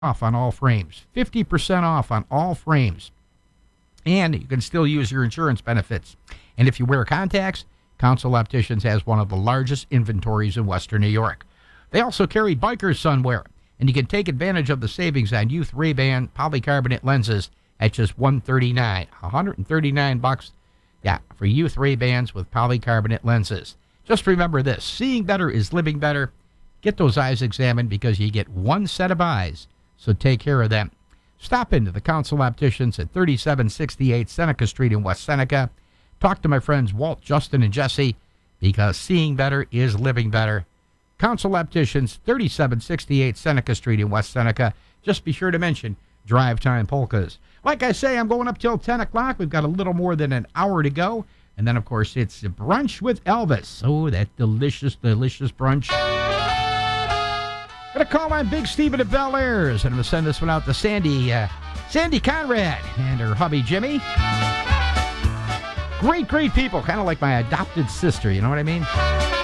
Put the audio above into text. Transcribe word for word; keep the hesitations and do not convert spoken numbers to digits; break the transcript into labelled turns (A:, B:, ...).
A: off on all frames. fifty percent off on all frames. And you can still use your insurance benefits. And if you wear contacts, Council Opticians has one of the largest inventories in Western New York. They also carry biker sunwear, and you can take advantage of the savings on Youth Ray-Ban polycarbonate lenses at just one hundred thirty-nine dollars. one hundred thirty-nine bucks, yeah, for Youth Ray-Bans with polycarbonate lenses. Just remember this, seeing better is living better. Get those eyes examined because you get one set of eyes, so take care of them. Stop into the Council Opticians at thirty-seven sixty-eight Seneca Street in West Seneca. Talk to my friends Walt, Justin, and Jesse, because seeing better is living better. Council Opticians, thirty-seven sixty-eight Seneca Street in West Seneca. Just be sure to mention Drive Time Polkas. Like I say, I'm going up till ten o'clock. We've got a little more than an hour to go. And then, of course, it's Brunch with Elvis. Oh, that delicious, delicious brunch. Going to call on Big Stephen of Bel Airs, and I'm going to send this one out to Sandy, uh, Sandy Conrad and her hubby, Jimmy. Great, great people, kind of like my adopted sister, you know what I mean?